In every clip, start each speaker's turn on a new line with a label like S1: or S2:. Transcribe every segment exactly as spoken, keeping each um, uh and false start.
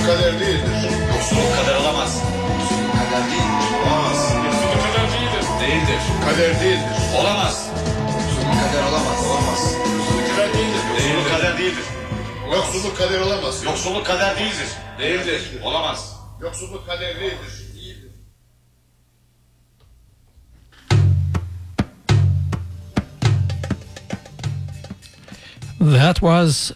S1: kader değildir.
S2: Yoksulluk kader olamaz.
S3: Yoksulluk kader değildir.
S1: Olamaz.
S4: Yoksulluk kader değildir.
S2: Değildir.
S1: Kader değildir.
S2: Olamaz.
S3: Yoksulluk kader olamaz.
S1: Olamaz.
S4: Yoksulluk kader değildir.
S2: Yoksulluk kader değildir.
S1: Yoksulluk kader olamaz.
S2: Yoksulluk kader değildir. Değildir. Olamaz.
S1: Yoksulluk kader değildir. Değildir.
S5: That was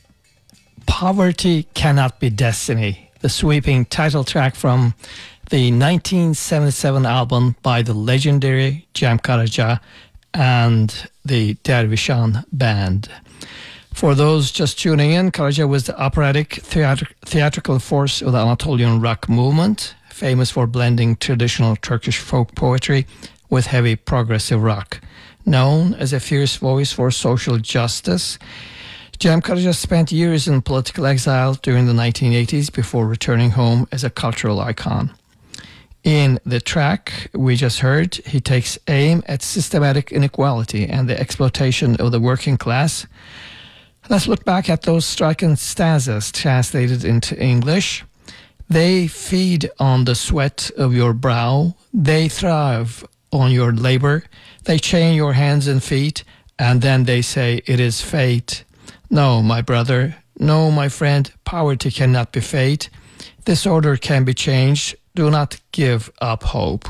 S5: Poverty Cannot Be Destiny, the sweeping title track from the nineteen seventy-seven album by the legendary Cem Karaca and the Dervishan Band. For those just tuning in, Karaca was the operatic theatri- theatrical force of the Anatolian rock movement, famous for blending traditional Turkish folk poetry with heavy progressive rock. Known as a fierce voice for social justice, Cem Karaca spent years in political exile during the nineteen eighties before returning home as a cultural icon. In the track we just heard, he takes aim at systematic inequality and the exploitation of the working class. Let's look back at those striking stanzas translated into English. They feed on the sweat of your brow. They thrive on your labor. They chain your hands and feet, and then they say it is fate. No, my brother, no, my friend, poverty cannot be fate. This order can be changed. Do not give up hope.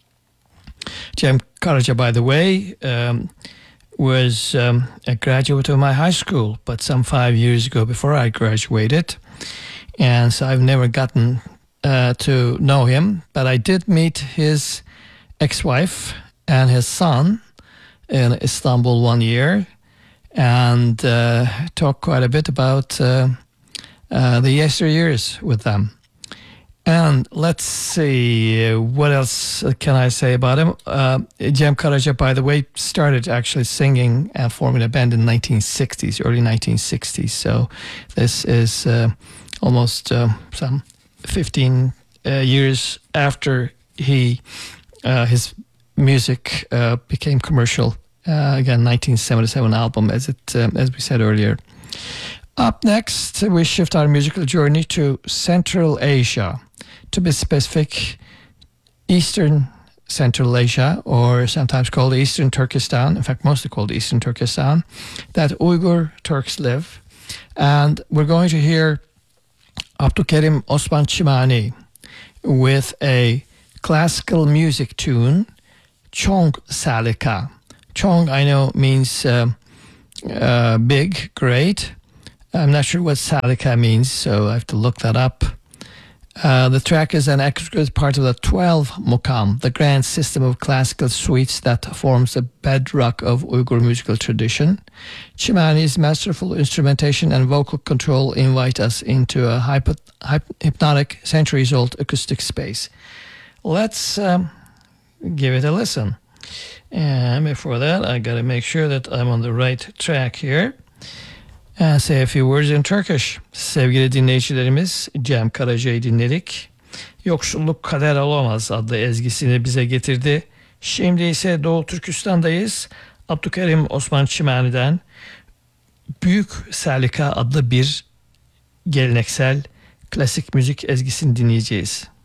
S5: Cem Karaca, by the way, um, was um, a graduate of my high school, but some five years ago before I graduated. And so I've never gotten uh, to know him, but I did meet his ex-wife and his son in Istanbul one year and uh, talked quite a bit about uh, uh, the yesteryears with them. And let's see, what else can I say about him? Uh, Cem Karaca, by the way, started actually singing and forming a band in the nineteen sixties, early nineteen sixties. So this is uh, almost uh, some fifteen uh, years after he uh, his music uh, became commercial. Uh, again, nineteen seventy-seven album, as it um, as we said earlier. Up next, we shift our musical journey to Central Asia. To be specific, Eastern Central Asia, or sometimes called Eastern Turkestan, in fact mostly called Eastern Turkestan, that Uyghur Turks live. And we're going to hear Abdülkerim Osman Çimani with a classical music tune, Chong Salika. Chong, I know, means uh, uh, big, great. I'm not sure what Salika means, so I have to look that up. Uh, the track is an executed part of the twelve Mukam, the grand system of classical suites that forms the bedrock of Uyghur musical tradition. Çimani's masterful instrumentation and vocal control invite us into a hypo- hyp- hypnotic, centuries-old acoustic space. Let's um, give it a listen. And before that, I got to make sure that I'm on the right track here. And say a few words in Turkish. Sevgili dinleyicilerimiz, Cem Karaca'yı dinledik. Yoksulluk kader olamaz adlı ezgisini bize getirdi. Şimdi ise Doğu Türkistan'dayız. Abdülkerim Osman Çimani'den Büyük Salika adlı bir geleneksel klasik müzik ezgisini dinleyeceğiz.